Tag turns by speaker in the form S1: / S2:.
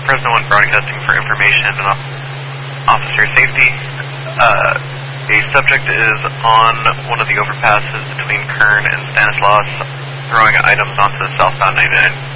S1: Fresno 1 broadcasting for information and officer safety. A subject is on one of the overpasses between Kern and Stanislaus, throwing items onto the southbound 99